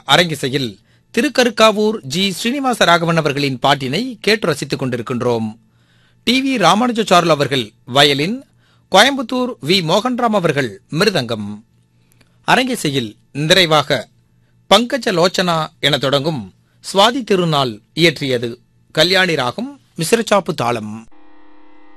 அரங்கிசையில் Thirukarukavur G Srinivasa Raghavan அவர்களின் பாட்டினை கேட்டு ரசித்துக் கொண்டிருக்கின்றோம். டி.வி. ராமானுஜாச்சார்லு அவர்கள் வயலின், கோயம்புத்தூர் வி. மோகன்ராம் அவர்கள் மிருதங்கம். அரங்கிசையில் நிறைவாக பங்கஜ லோச்சனா என தொடங்கும் சுவாதி திருநாள் இயற்றியது. கல்யாணி ராகம், மிஸ்ரச்சாப்பு தாளம்.